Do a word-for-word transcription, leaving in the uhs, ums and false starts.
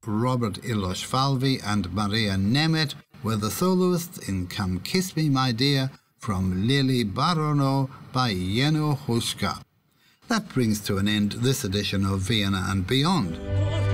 Robert Ilosh Falvey and Maria Nemeth were the soloists in Come Kiss Me My Dear from Lili Barono by Jeno Huska. That brings to an end this edition of Vienna and Beyond.